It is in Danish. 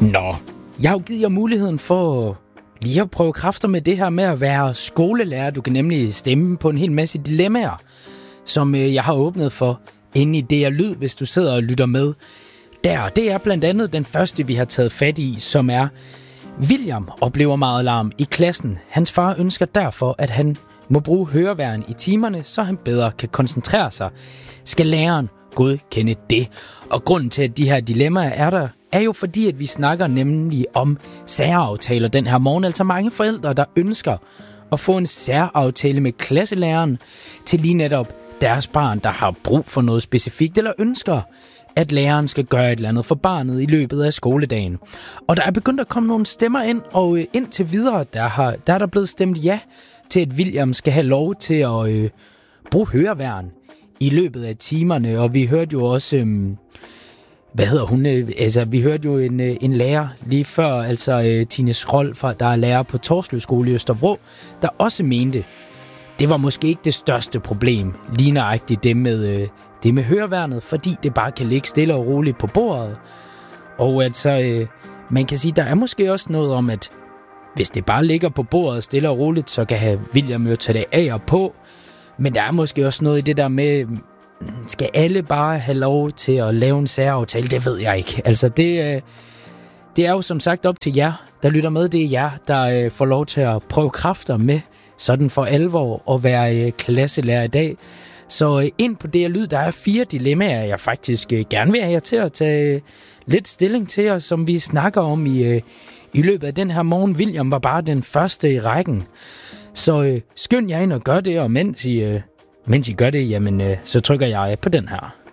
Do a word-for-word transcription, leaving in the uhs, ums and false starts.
Nå, jeg har jo givet jer muligheden for lige at prøve kræfter med det her med at være skolelærer. Du kan nemlig stemme på en hel masse dilemmaer, som jeg har åbnet for inde i D R Lyd, hvis du sidder og lytter med der. Det er blandt andet den første, vi har taget fat i, som er: William oplever meget larm i klassen. Hans far ønsker derfor, at han må bruge høreværn i timerne, så han bedre kan koncentrere sig. Skal læreren godkende det? Og grunden til, at de her dilemmaer er der, er jo fordi, at vi snakker nemlig om særaftaler den her morgen. Altså mange forældre, der ønsker at få en særaftale med klasselæreren til lige netop deres barn, der har brug for noget specifikt, eller ønsker, at læreren skal gøre et eller andet for barnet i løbet af skoledagen. Og der er begyndt at komme nogle stemmer ind, og indtil videre, der, har, der er der blevet stemt ja til, at William skal have lov til at øh, bruge høreværn i løbet af timerne. Og vi hørte jo også, øh, hvad hedder hun, øh, altså vi hørte jo en, øh, en lærer lige før, altså øh, Tine Skrold, fra, der er lærer på Torslev Skole i Østervrå, der også mente, det var måske ikke det største problem, lige nøjagtigt det med, øh, det med høreværnet, fordi det bare kan ligge stille og roligt på bordet. Og altså, øh, man kan sige, der er måske også noget om, at hvis det bare ligger på bordet stille og roligt, så kan have William jo tage det af og på. Men der er måske også noget i det der med, skal alle bare have lov til at lave en særaftale? Det ved jeg ikke. Altså, det, det er jo som sagt op til jer, der lytter med. Det er jer, der får lov til at prøve kræfter med, sådan for alvor at være klasselærer i dag. Så ind på D R Lyd, der er fire dilemmaer, jeg faktisk gerne vil have jer til at tage lidt stilling til, og som vi snakker om i, i løbet af den her morgen. William var bare den første i rækken. Så øh, skynd jer ind og gør det, og mens I, øh, mens I gør det, jamen, øh, så trykker jeg på den her.